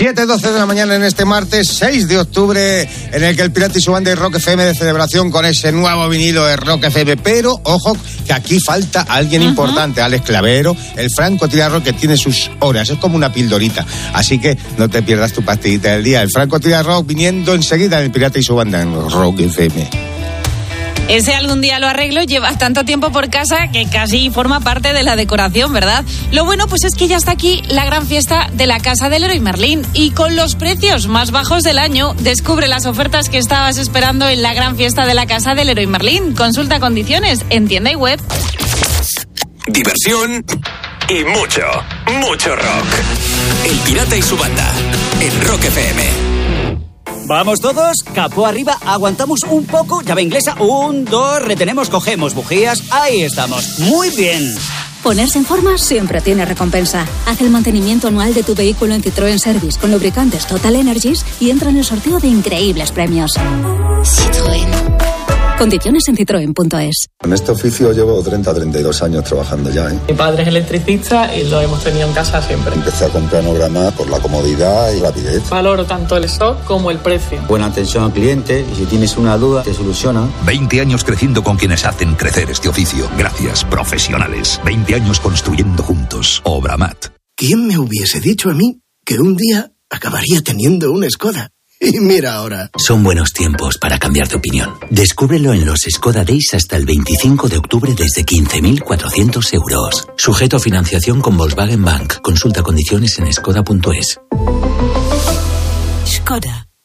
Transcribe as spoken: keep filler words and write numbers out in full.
siete doce de la mañana en este martes seis de octubre, en el que el Pirata y su banda y Rock F M de celebración con ese nuevo vinilo de Rock F M. Pero, ojo, que aquí falta alguien uh-huh. importante, Alex Clavero, el francotirador que tiene sus horas, es como una pildorita. Así que no te pierdas tu pastillita del día. El francotirador viniendo enseguida en el Pirata y su banda en Rock F M. Ese algún día lo arreglo, llevas tanto tiempo por casa que casi forma parte de la decoración, ¿verdad? Lo bueno pues es que ya está aquí la gran fiesta de la Casa del Leroy Merlin y con los precios más bajos del año. Descubre las ofertas que estabas esperando en la gran fiesta de la Casa del Leroy Merlin. Consulta condiciones en tienda y web. Diversión y mucho, mucho rock. El Pirata y su banda en Rock F M. Vamos todos, capó arriba, aguantamos un poco, llave inglesa, un, dos, retenemos, cogemos bujías, ahí estamos, muy bien. Ponerse en forma siempre tiene recompensa. Haz el mantenimiento anual de tu vehículo en Citroën Service con lubricantes Total Energies y entra en el sorteo de increíbles premios. Citroën. Condiciones en citroen punto es. En este oficio llevo treinta a treinta y dos años trabajando ya, ¿eh? Mi padre es electricista y lo hemos tenido en casa siempre. Empecé a comprar Nogramat por la comodidad y rapidez. Valoro tanto el stock como el precio. Buena atención al cliente y si tienes una duda te soluciona. veinte años creciendo con quienes hacen crecer este oficio. Gracias, profesionales. veinte años construyendo juntos. Obramat. ¿Quién me hubiese dicho a mí que un día acabaría teniendo una Skoda? Y mira ahora. Son buenos tiempos para cambiar de opinión. Descúbrelo en los Skoda Days hasta el veinticinco de octubre desde quince mil cuatrocientos euros. Sujeto a financiación con Volkswagen Bank. Consulta condiciones en skoda punto es. Skoda.